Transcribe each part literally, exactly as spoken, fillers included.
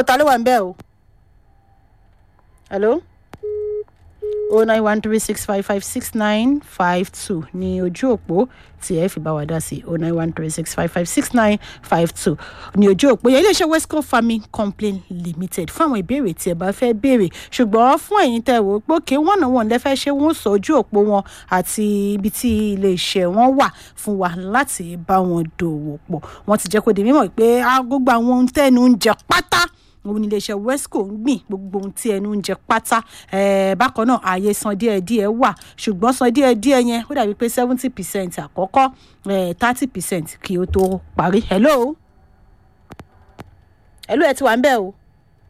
ta ló wà ń bẹ̀ o. hello. oh nine one three six five five six nine five two ní ojú òpó tí ẹ fi bá wa dá sí oh nine one three six five five six nine five two ní ojú òpó yẹn iléeṣẹ́ Westco Farming Company Limited fún àwọn ìbéèrè tí ẹ bá fẹ́ béèrè ṣùgbọ́n fún ẹ̀yin tẹ́ wò pé òkè wọ́n náà wọ́n lẹ́fẹ́ ṣé wọ́n sọ ojú òpó wọn àti ibi tí iléeṣẹ́ wọn wà fún wa láti bá wọn dòwò pọ̀ wọ́n ti jẹ́ kó di mímọ̀ pé gbogbo àwọn ohun tẹ́nu ń jẹ pátá òun ni iléeṣẹ́ Westco ń gbìn gbogbo ohun tí ẹnu ń jẹ pátá bákan náà ààyè san díẹ̀díẹ̀ wà ṣùgbọ́n san díẹ̀díẹ̀ yẹn ó dàbí pé seventy percent àkọ́kọ́ thirty percent kí ó tó parí. hello hello ẹ ti wà ń bẹ̀ o.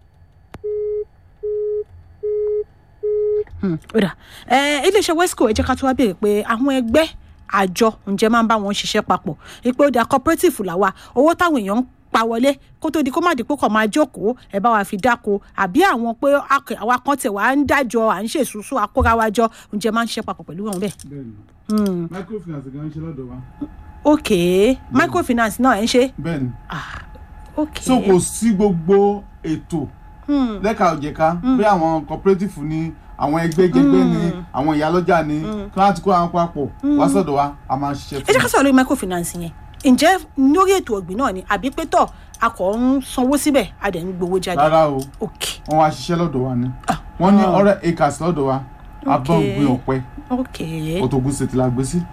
ó dà iléeṣẹ́ Westco ẹ jẹ́ ká tó wá béèrè pé àwọn ẹgbẹ́ àjọ ǹjẹ́ máa ń bá wọn ṣiṣẹ́ papọ̀ ipò ó dà cooperative làwa owó táwọn èèyàn ń pa wọlé kó tó di kó má di pé kò máa jókòó ẹ bá wa fi dáko àbí àwọn pé àwa kan tẹ̀ wá ń dájọ́ à ń ṣèṣùṣù akóra wa jọ ǹjẹ́ máa ń ṣiṣẹ́ papọ̀ pẹ̀lú wọn bẹ́ẹ̀. bẹ́ẹ̀ni microfinance gan ń ṣe lọ́dọ̀ wa. ok microfinance náà ẹ ń ṣe. bẹ́ẹ̀ni ah ok. so kò sí gbogbo ètò lẹ́ka òjẹ̀ka bí àwọn cooperative ni àwọn ẹgbẹ́jẹgbẹ́ ni àwọn ìyálọ́jà ni kí wọ́n ti kó àwọn papọ̀ wá sọ́dọ̀ wa a máa ṣiṣẹ́ fún un. ẹ jẹ́ ká sọ̀rọ̀ lórí microfinance yẹn ǹjẹ́ lórí ètò ọ̀gbìn náà ni àbí pé tọ̀ a kò ń sanwó síbẹ̀ a dẹ̀ ń gbowó jáde. rárá o wọ́n wá ṣiṣẹ́ lọ́dọ̀ wa ni wọ́n ní ọ̀rẹ́ acres lọ́dọ̀ wa abọ́ ń gbin ọ̀pẹ Òtògùn State la gbé sí.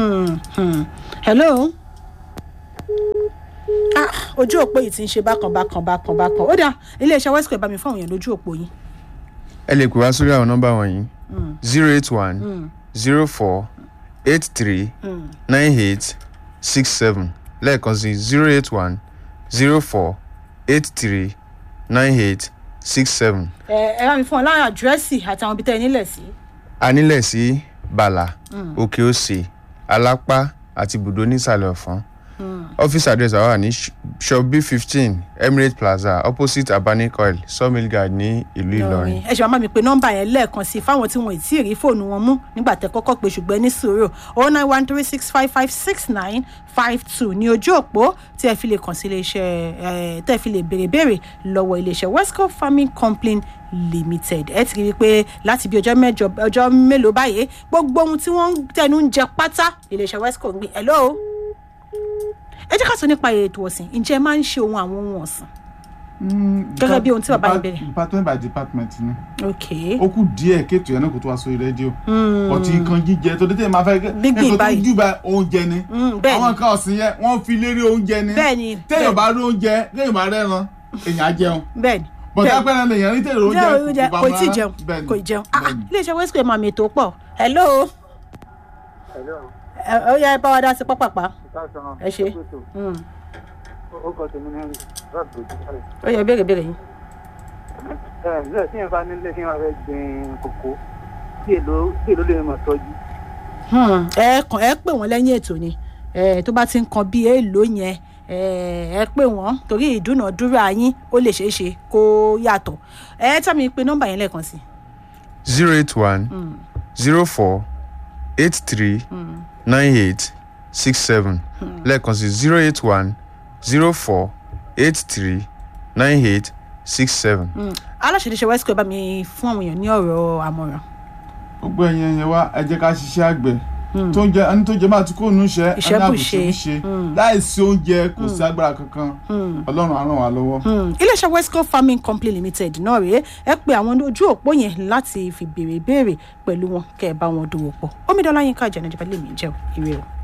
hello ah ojú òpó yìí ti ń ṣe bákan bákan bákan bákan ó dà iléeṣẹ́ Westco ẹ̀ bá mi fún àwọn èèyàn lójú òpó yìí. ẹ lè pè wá sórí àwọn nọ́mbà wọ̀nyí zero eight one zero four eight three nine eight six seven lẹ́ẹ̀kan sí zero eight one zero four eight three nine eight six seven. ẹ ẹ bá mi fún ọ láwọn àdírẹ́sì àtàwọn ibi tẹ́ ẹ nílẹ̀ sí. a nílẹ̀ sí Bàlà Òkè Òsè Alápá àti ibùdó nísàlẹ̀ Ọ̀fọ̀n. Office address wa wà ní shop B fifteen Emirate Plaza opposite Abanic Oil Sawmill Guard ní ìlú Ìlọrin. ẹ ṣe máa mi pe nọ́mbà yẹn lẹ́ẹ̀kan sí fáwọn tí wọn ì tí ì rí fóònù wọn mú nígbà tẹ́ kọ́kọ́ pé ṣùgbọ́n ní sùúrù oh nine one three six five five six nine five two ní ojú òpó tí ẹ fi lè kàn sí iléeṣẹ́ tẹ́ ẹ fi lè béèrè béèrè lọ́wọ́ iléeṣẹ́ Westco Farming Company Limited. ẹ ti rí i pé láti bí ọjọ́ mẹ́jọ ọjọ́ mélòó báyìí gbogbo ohun tí wọ́n tẹnu ń jẹ pátá iléeṣẹ́ Westco ń gbé. hello ẹ jẹ́ ká sọ nípa ètò ọ̀sìn ǹjẹ́ ẹ máa ń ṣe ohun àwọn ohun ọ̀sìn gẹ́gẹ́ bí ohun tí bàbá yín bẹ̀rẹ̀. department by department ni. ok ó kù díẹ̀ kéètò yẹn náà kó tó wá sórí rédíò. ọtí nǹkan jíjẹ tó dé tẹ̀ máa fẹ́ gbígbìn nǹkan tó jù bá oúnjẹ ni. àwọn nǹkan ọ̀sìn yẹn wọ́n fi lérí oúnjẹ ni. bẹ́ẹ̀ni téèyàn bá rí oúnjẹ téèyàn bá rẹ́ran èèyàn á jẹun. bẹ́ẹ̀ni bọ̀dá pẹ́ẹ́rẹ́ lèèyàn ní tèrè oúnjẹ kò tí ì jẹun kò ì jẹun iléeṣẹ́ Westco ẹ̀ máa mi ètò pọ̀. hello ó yá ẹ bá wa dá sí pápápá ẹ ṣe. ó kọ tèmi ní rọ́ọ̀bù ìdílé. ó yẹ béèrè béèrè yín. ẹ ǹjẹ́ tí yẹn bá nílé tí wọ́n fẹ́ gbin kòkó tí èlò tí èlò lè mọ̀ tọ́jú. ẹ kàn ẹ pè wọ́n lẹ́yìn ètò ni tó bá ti ń kan bí èèlò yẹn ẹ pè wọ́n torí ìdúnàdúrà yín ó lè ṣeé ṣe kó yàtọ̀. ẹ tá mi pe nọ́mbà yẹn lẹ́ẹ̀kan sí. zero eight one zero four eight three nine eight six seven lẹ́ẹ̀kan sí zero eight one zero four eight three nine eight six seven. aláṣẹ́dẹ́sẹ̀ Westco bá mi fún àwọn èèyàn ní ọ̀rọ̀ àmọ̀ràn. gbogbo ẹ̀yin ẹ̀yẹ wa ẹ jẹ́ ká ṣiṣẹ́ àgbẹ̀ tó ń jẹ ẹni tó jẹ máa ti kó nù iṣẹ́ ẹni àbùṣe ṣe láìsí oúnjẹ kò sí agbára kankan Ọlọ́run á ràn wá lọ́wọ́. iléeṣẹ́ Westco Farming Company Limited náà rèé ẹ pé àwọn ojú òpó yẹn láti fi béèrè béèrè pẹ̀lú wọn kẹ́ ẹ bá wọn dòwò pọ̀. Omidan Ọláyínká Àjàní Àjàbálẹ̀ mi jẹ́ ìrè o.